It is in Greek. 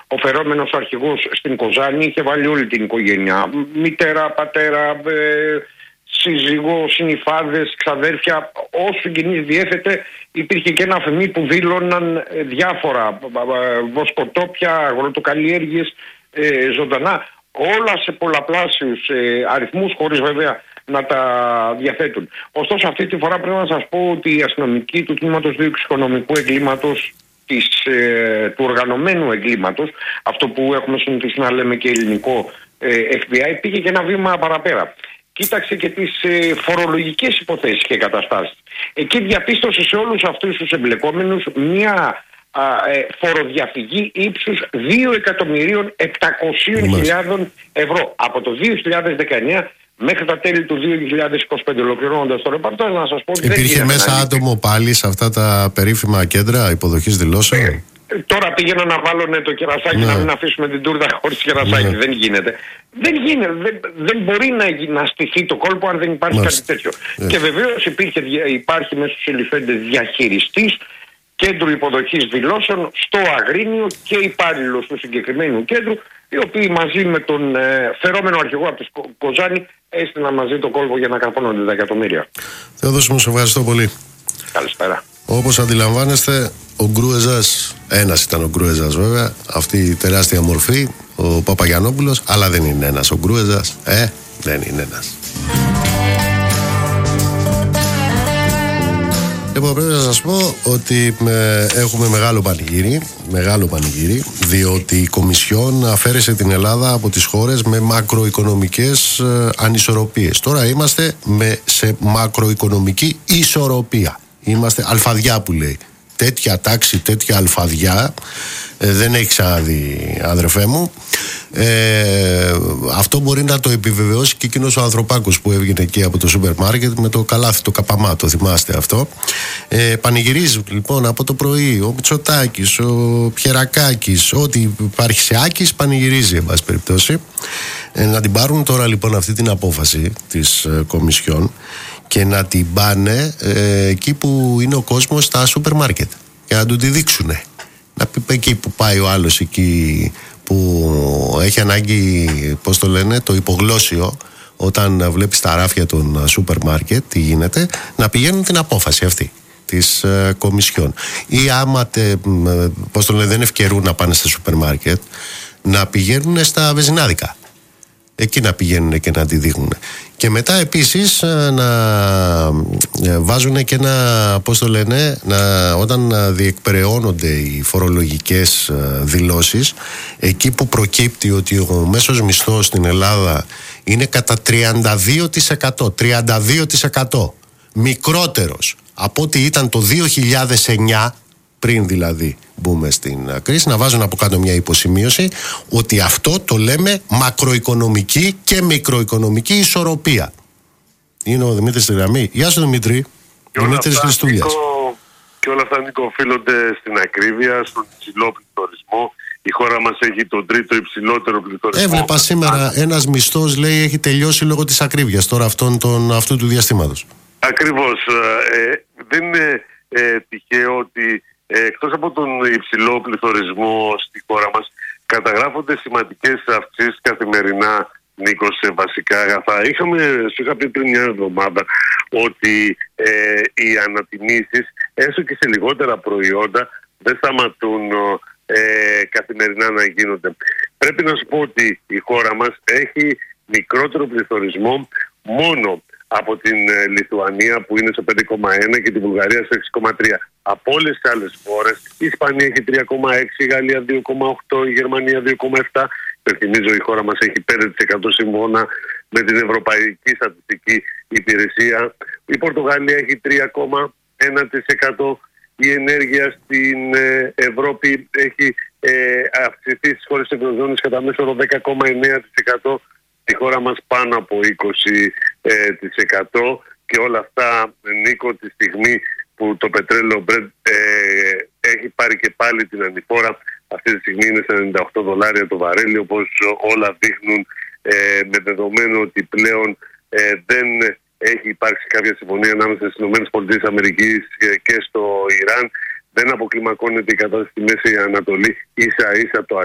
ο φερόμενος αρχηγός στην Κοζάνη είχε βάλει όλη την οικογένεια. Μητέρα, πατέρα, σύζυγο, συνυφάδες, ξαδέρφια, όσο συγγενείς διέθετε. Υπήρχε και ένα αφημί που δήλωναν διάφορα βοσκοτόπια, αγροτοκαλλιέργειες, ζωντανά, όλα σε πολλαπλάσιους αριθμούς, χωρίς βέβαια να τα διαθέτουν. Ωστόσο, αυτή τη φορά πρέπει να σας πω ότι οι αστυνομικοί του τμήματος δίωξης οικονομικού εγκλήματος, του οργανωμένου εγκλήματος, αυτό που έχουμε συνηθίσει να λέμε και ελληνικό FBI, πήγε και ένα βήμα παραπέρα. Κοίταξε και τις φορολογικές υποθέσεις και καταστάσεις. Εκεί διαπίστωσε σε όλους αυτούς τους εμπλεκόμενους μια φοροδιαφυγή ύψους 2.700.000 ευρώ από το 2019 μέχρι τα τέλη του 2025. Ολοκληρώνοντας το ρεπορτάζ, να σας πω ότι υπήρχε μέσα άτομο πάλι σε αυτά τα περίφημα κέντρα υποδοχής δηλώσεων. Τώρα πήγαινα να βάλουν το κερασάκι, να μην αφήσουμε την τούρτα χωρίς κερασάκι. Δεν γίνεται. Δεν μπορεί να στηθεί το κόλπο αν δεν υπάρχει κάτι τέτοιο. Και βεβαίως υπάρχει μέσα στους ελιφέντες διαχειριστής κέντρου υποδοχής δηλώσεων στο Αγρίνιο και υπάλληλος του συγκεκριμένου κέντρου, οι οποίοι μαζί με τον φερόμενο αρχηγό από τη Κοζάνη έστειλαν μαζί το κόλπο για να καρπώνονται τα εκατομμύρια. Θεόδωση μου, σε ευχαριστώ πολύ. Καλησπέρα. Όπως αντιλαμβάνεστε, ο Γκρούεζας, ένας ήταν ο Γκρούεζας βέβαια, αυτή η τεράστια μορφή, ο Παπαγιαννόπουλος, αλλά δεν είναι ένας ο Γκρούεζας. Δεν είναι ένας. Λοιπόν, πρέπει να σας πω ότι έχουμε μεγάλο πανηγύρι, διότι η Κομισιόν αφαίρεσε την Ελλάδα από τις χώρες με μακροοικονομικές ανισορροπίες. Τώρα είμαστε σε μακροοικονομική ισορροπία. Είμαστε αλφαδιά που λέει. Τέτοια τάξη, τέτοια αλφαδιά δεν έχει ξαναδεί, αδερφέ μου. Αυτό μπορεί να το επιβεβαιώσει και εκείνος ο ανθρωπάκος που έβγαινε εκεί από το σούπερ μάρκετ με το καλάθι, το καπαμά, το θυμάστε αυτό. Πανηγυρίζει λοιπόν από το πρωί ο Μητσοτάκης, ο Πιερακάκης, ό,τι υπάρχει σε Άκης πανηγυρίζει, εν πάση περιπτώσει. Να την πάρουν τώρα λοιπόν αυτή την απόφαση της Κομισιόν και να την πάνε εκεί που είναι ο κόσμος, στα σούπερ μάρκετ, και να του τη δείξουνε. Να πει εκεί που πάει ο άλλος, εκεί που έχει ανάγκη, πώς το λένε, το υπογλώσσιο, όταν βλέπεις τα ράφια των σούπερ μάρκετ, τι γίνεται, να πηγαίνουν την απόφαση αυτή της Κομισιόν. Ή άμα πώς το λένε, δεν ευκαιρούν να πάνε στα σούπερ μάρκετ, να πηγαίνουν στα βεζινάδικα. Εκεί να πηγαίνουν και να τη δείχνουν. Και μετά επίσης να βάζουν και ένα, πώς το λένε, όταν διεκπεραιώνονται οι φορολογικές δηλώσεις, εκεί που προκύπτει ότι ο μέσος μισθός στην Ελλάδα είναι κατά 32%, 32% μικρότερος από ό,τι ήταν το 2009, πριν δηλαδή μπούμε στην κρίση, να βάζουν από κάτω μια υποσημείωση ότι αυτό το λέμε μακροοικονομική και μικροοικονομική ισορροπία. Είναι ο Δημήτρης στη γραμμή. Γεια σου Δημήτρη. Δημήτρης Χριστούλιας. Και όλα αυτά, Νίκο, οφείλονται στην ακρίβεια, στον υψηλό πληθωρισμό. Η χώρα μας έχει τον τρίτο υψηλότερο πληθωρισμό. Έβλεπα σήμερα ένας μισθός, λέει, έχει τελειώσει λόγω της ακρίβειας τώρα αυτού του διαστήματος. Ακριβώς. Δεν είναι τυχαίο ότι εκτός από τον υψηλό πληθωρισμό στη χώρα μας, καταγράφονται σημαντικές αυξήσεις καθημερινά, Νίκο, σε βασικά αγαθά. Σου είχα πει πριν μια εβδομάδα ότι οι ανατιμήσεις, έστω και σε λιγότερα προϊόντα, δεν σταματούν καθημερινά να γίνονται. Πρέπει να σου πω ότι η χώρα μας έχει μικρότερο πληθωρισμό μόνο από την Λιθουανία που είναι στο 5,1 και τη Βουλγαρία στο 6,3. Από όλες τις άλλες χώρες, η Ισπανία έχει 3,6, η Γαλλία 2,8, η Γερμανία 2,7. Υπενθυμίζω, η χώρα μας έχει 5% σύμφωνα με την Ευρωπαϊκή Στατιστική Υπηρεσία. Η Πορτογαλία έχει 3,1%. Η ενέργεια στην Ευρώπη έχει αυξηθεί στις χώρες της Ευρωζώνης κατά μέσο όρο 10,9%. Στη χώρα μας πάνω από 20%. Και όλα αυτά, Νίκο, τη στιγμή που το πετρέλαιο Brent έχει πάρει και πάλι την ανηφόρα. Αυτή τη στιγμή είναι στα $98 το βαρέλι, όπως όλα δείχνουν, με δεδομένο ότι πλέον δεν έχει υπάρξει κάποια συμφωνία ανάμεσα στις ΗΠΑ και στο Ιράν. Δεν αποκλιμακώνεται η κατάσταση στη Μέση Ανατολή, ίσα ίσα το